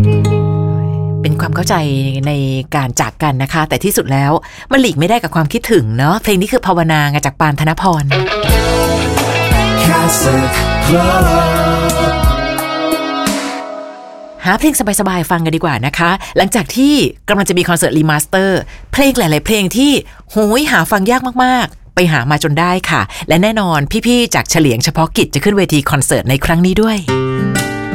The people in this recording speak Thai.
เป็นความเข้าใจในการจากกันนะคะแต่ที่สุดแล้วมันหลีกไม่ได้กับความคิดถึงเนาะเพลงนี้คือภาวนาจากปานธนพรหาเพลงสบายๆฟังกันดีกว่านะคะหลังจากที่กำลังจะมีคอนเสิร์ตรีมาสเตอร์เพลงหลายๆเพลงที่โหยหาฟังยากมากๆไปหามาจนได้ค่ะและแน่นอนพี่ๆจากเฉลียงเฉพาะกิจจะขึ้นเวทีคอนเสิร์ตในครั้งนี้ด้วย